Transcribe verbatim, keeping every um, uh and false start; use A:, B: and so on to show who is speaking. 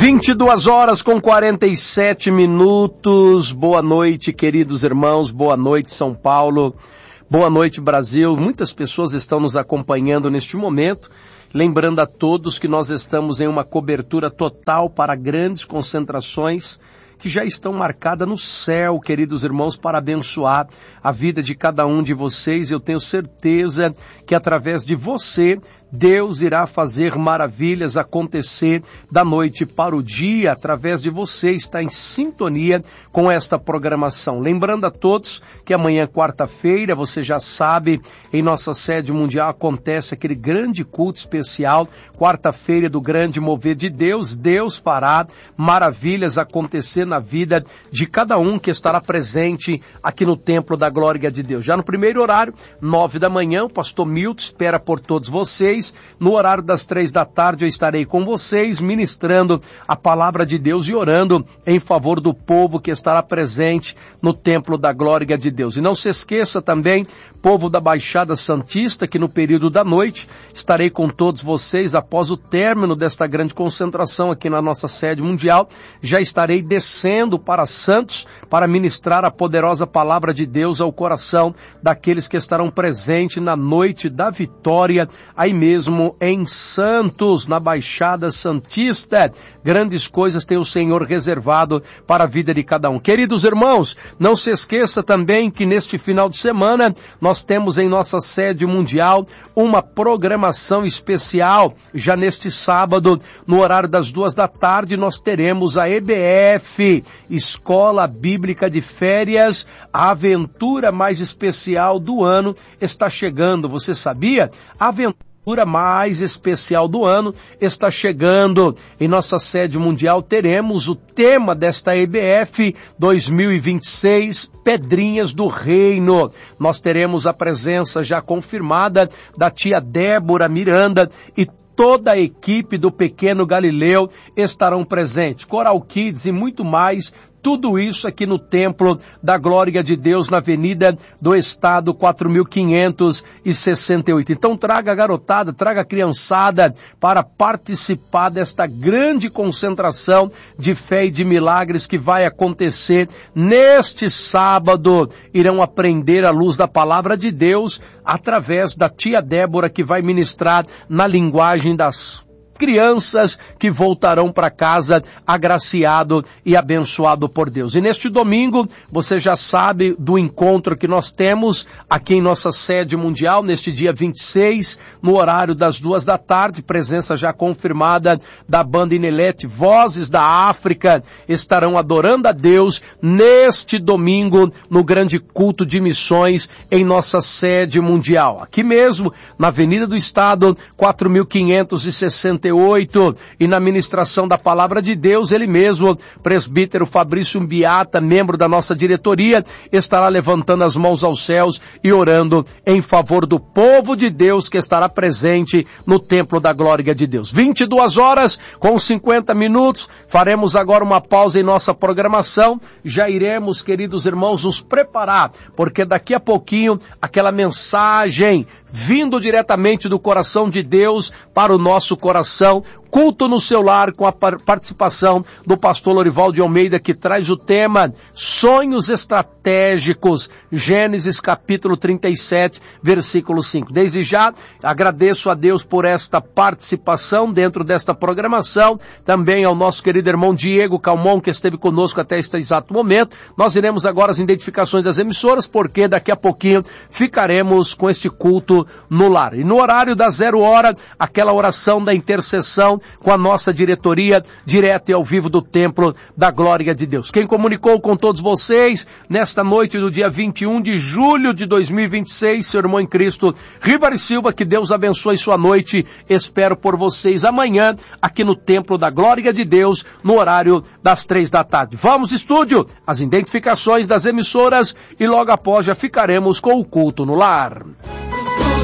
A: vinte e duas horas com quarenta e sete minutos. Boa noite, queridos irmãos. Boa noite, São Paulo. Boa noite, Brasil. Muitas pessoas estão nos acompanhando neste momento. Lembrando a todos que nós estamos em uma cobertura total para grandes concentrações que já estão marcadas no céu, queridos irmãos, para abençoar a vida de cada um de vocês. Eu tenho certeza que através de você, Deus irá fazer maravilhas acontecer da noite para o dia, através de você estar em sintonia com esta programação. Lembrando a todos que amanhã, quarta-feira, você já sabe, em nossa sede mundial acontece aquele grande culto especial, quarta-feira do grande mover de Deus. Deus fará maravilhas acontecer na vida de cada um que estará presente aqui no Templo da Glória de Deus. Já no primeiro horário, nove da manhã, o pastor Milton espera por todos vocês. No horário das três da tarde eu estarei com vocês, ministrando a palavra de Deus e orando em favor do povo que estará presente no Templo da Glória de Deus. E não se esqueça também, povo da Baixada Santista, que no período da noite estarei com todos vocês após o término desta grande concentração aqui na nossa sede mundial. Já estarei descendo para Santos para ministrar a poderosa palavra de Deus ao coração daqueles que estarão presentes na noite da vitória, aí mesmo em Santos, na Baixada Santista. Grandes coisas tem o Senhor reservado para a vida de cada um. Queridos irmãos, não se esqueça também que neste final de semana nós temos em nossa sede mundial uma programação especial. Já neste sábado, no horário das duas da tarde, nós teremos a E B F, Escola Bíblica de Férias. A aventura mais especial do ano está chegando. Você sabia? A aventura mais especial do ano está chegando. Em nossa sede mundial teremos o tema desta E B F dois mil e vinte e seis, Pedrinhas do Reino. Nós teremos a presença já confirmada da tia Débora Miranda e toda a equipe do Pequeno Galileu estarão presentes. Coral Kids e muito mais. Tudo isso aqui no Templo da Glória de Deus, na Avenida do Estado, quatro mil quinhentos e sessenta e oito. Então traga a garotada, traga a criançada para participar desta grande concentração de fé e de milagres que vai acontecer neste sábado. Irão aprender a luz da palavra de Deus através da tia Débora, que vai ministrar na linguagem das crianças que voltarão para casa agraciado e abençoado por Deus. E neste domingo, você já sabe do encontro que nós temos aqui em nossa sede mundial, neste dia vinte e seis, no horário das duas da tarde, presença já confirmada da banda Inelete, Vozes da África, estarão adorando a Deus neste domingo, no grande culto de missões em nossa sede mundial. Aqui mesmo, na Avenida do Estado, quatro mil quinhentos e sessenta e oito, e na ministração da palavra de Deus, ele mesmo, presbítero Fabrício Mbiata, membro da nossa diretoria, estará levantando as mãos aos céus e orando em favor do povo de Deus que estará presente no Templo da Glória de Deus. vinte e duas horas com cinquenta minutos, faremos agora uma pausa em nossa programação, já iremos, queridos irmãos, nos preparar, porque daqui a pouquinho, aquela mensagem vindo diretamente do coração de Deus para o nosso coração, culto no seu lar, com a participação do pastor Lorival de Almeida, que traz o tema Sonhos Estratégicos, Gênesis capítulo trinta e sete, versículo cinco. Desde já, agradeço a Deus por esta participação dentro desta programação, também ao nosso querido irmão Diego Calmon, que esteve conosco até este exato momento. Nós iremos agora as identificações das emissoras, porque daqui a pouquinho ficaremos com este culto no lar. E no horário da zero hora, aquela oração da intercessão com a nossa diretoria, direto e ao vivo do Templo da Glória de Deus. Quem comunicou com todos vocês nesta noite do dia vinte e um de julho de dois mil e vinte e seis, seu irmão em Cristo, Rivari Silva, que Deus abençoe sua noite. Espero por vocês amanhã aqui no Templo da Glória de Deus, no horário das três da tarde. Vamos, estúdio, as identificações das emissoras e logo após já ficaremos com o culto no lar.